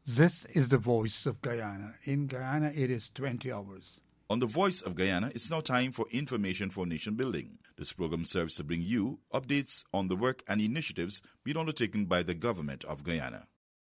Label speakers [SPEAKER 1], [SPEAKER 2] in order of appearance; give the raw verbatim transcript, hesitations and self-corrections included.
[SPEAKER 1] This is the Voice of Guyana. In Guyana, it is twenty hours.
[SPEAKER 2] On the Voice of Guyana, it's now time for Information for Nation Building. This program serves to bring you updates on the work and initiatives being undertaken by the government of Guyana.